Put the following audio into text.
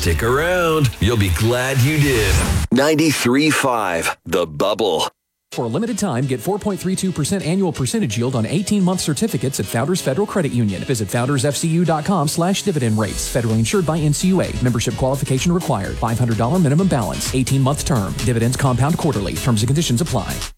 Stick around. You'll be glad you did. 93.5 The Bubble. For a limited time, get 4.32% annual percentage yield on 18-month certificates at Founders Federal Credit Union. Visit foundersfcu.com/dividend rates. Federally insured by NCUA. Membership qualification required. $500 minimum balance. 18-month term. Dividends compound quarterly. Terms and conditions apply.